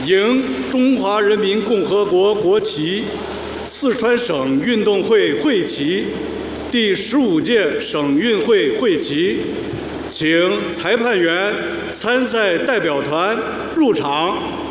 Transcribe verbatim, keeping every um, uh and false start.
迎中华人民共和国国旗、四川省运动会会旗、第十五届省运会会旗，请裁判员、参赛代表团入场。